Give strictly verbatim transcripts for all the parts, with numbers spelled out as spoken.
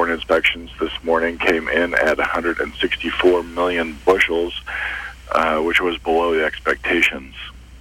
corn inspections this morning came in at one hundred sixty-four million bushels, uh, which was below the expectations.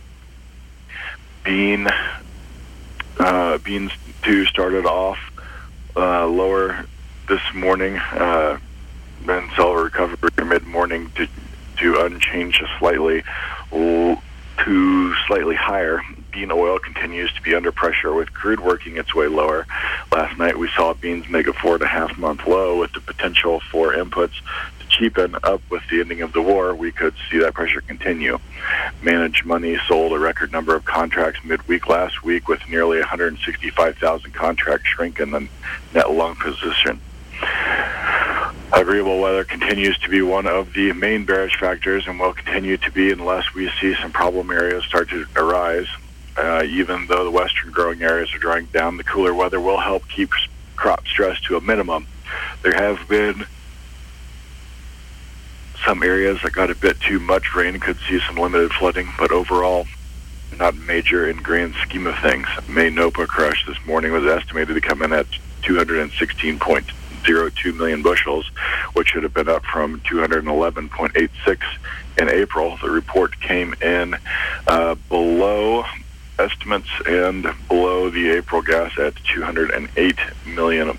Bean, uh, beans too started off uh, lower this morning, uh, and saw a recovery mid-morning to, to unchanged slightly to slightly higher. Bean oil continues to be under pressure with crude working its way lower. Last night we saw beans make a four and a half month low with the potential for inputs to cheapen up with the ending of the war. We could see that pressure continue. Managed Money sold a record number of contracts midweek last week with nearly one hundred sixty-five thousand contracts shrink in the net long position. Agreeable weather continues to be one of the main bearish factors and will continue to be unless we see some problem areas start to arise. Uh, even though the western growing areas are drying down, the cooler weather will help keep crop stress to a minimum. There have been some areas that got a bit too much rain, could see some limited flooding, but overall not major in grand scheme of things. May NOPA crush this morning was estimated to come in at two hundred sixteen point zero two million bushels, which should have been up from two hundred eleven point eight six in April. The report came in uh, below estimates and below the April gas at two hundred eight million,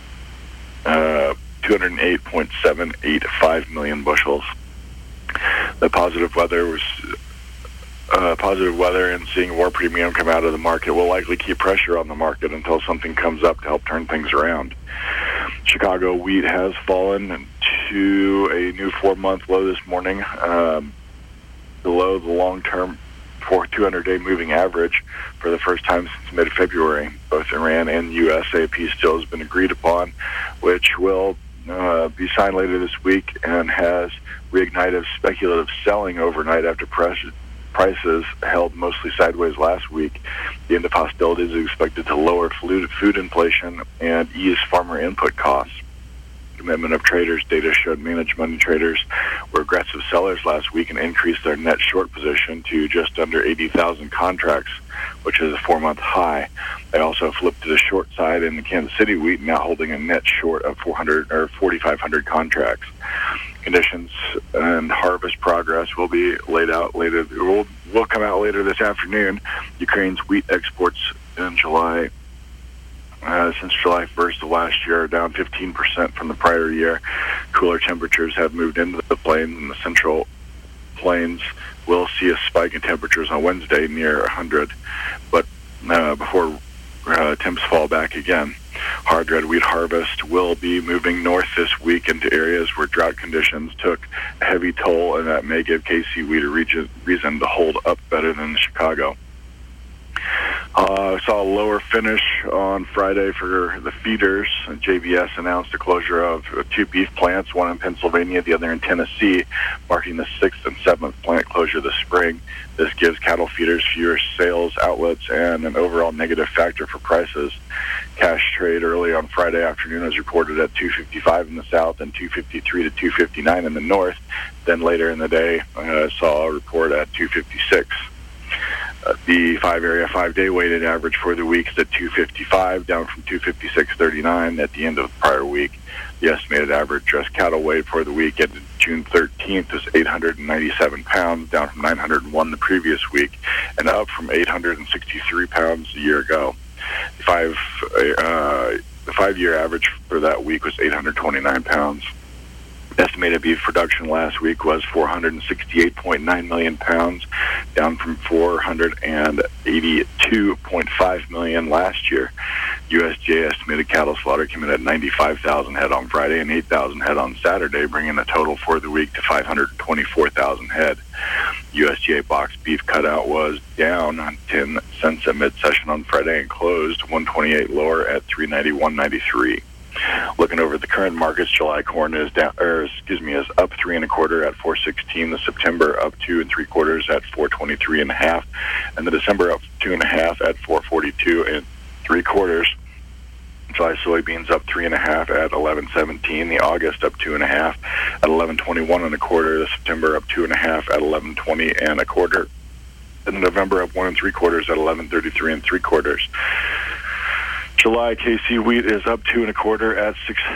uh, two hundred eight point seven eight five million bushels. The positive weather was uh, positive weather and seeing war premium come out of the market will likely keep pressure on the market until something comes up to help turn things around. Chicago wheat has fallen to a new four-month low this morning, um, below the long-term for two hundred day moving average for the first time since mid-February. Both Iran and U S A peace deal has been agreed upon, which will uh, be signed later this week and has reignited speculative selling overnight after pressure. Prices held mostly sideways last week. The end of hostilities is expected to lower food inflation and ease farmer input costs. Commitment of traders data showed Managed Money traders were aggressive sellers last week and increased their net short position to just under eighty thousand contracts, which is a four-month high. They also flipped to the short side in the Kansas City wheat, now holding a net short of four hundred or forty-five hundred contracts. Conditions and harvest progress will be laid out later. Will will come out later this afternoon. Ukraine's wheat exports in July, uh, since July first of last year, are down fifteen percent from the prior year. Cooler temperatures have moved into the plains, and the central plains will see a spike in temperatures on Wednesday near one hundred, but uh, before uh, temps fall back again. Hard red wheat harvest will be moving north this week into areas where drought conditions took a heavy toll, and that may give K C wheat a region, reason to hold up better than Chicago. Uh, saw a lower finish on Friday for the feeders. J B S announced the closure of two beef plants, one in Pennsylvania, the other in Tennessee, marking the sixth and seventh plant closure this spring. This gives cattle feeders fewer sales outlets and an overall negative factor for prices. Cash trade early on Friday afternoon was reported at two fifty-five in the south and two fifty-three to two fifty-nine in the north. Then later in the day, uh, saw a report at two fifty-six. Uh, the five-area, five-day weighted average for the week is at two fifty-five, down from two fifty-six thirty-nine at the end of the prior week. The estimated average dressed cattle weight for the week ended June thirteenth was eight hundred ninety-seven pounds, down from nine hundred one the previous week, and up from eight hundred sixty-three pounds a year ago. The five, uh, the five-year average for that week was eight hundred twenty-nine pounds. Estimated beef production last week was four hundred sixty-eight point nine million pounds, down from four hundred eighty-two point five million last year. U S D A estimated cattle slaughter came in at ninety-five thousand head on Friday and eight thousand head on Saturday, bringing the total for the week to five hundred twenty-four thousand head. U S D A boxed beef cutout was down ten cents at mid-session on Friday and closed one twenty-eight lower at three ninety-one ninety-three. Looking over the current markets, July corn is down, or excuse me, is up three and a quarter at four sixteen. The September up two and three quarters at four twenty-three and a half, and the December up two and a half at four forty-two and three quarters. July soybeans up three and a half at eleven seventeen. The August up two and a half at eleven twenty-one and a quarter. The September up two and a half at eleven twenty and a quarter. And the November up one and three quarters at eleven thirty-three and three quarters. July K C wheat is up two and a quarter at six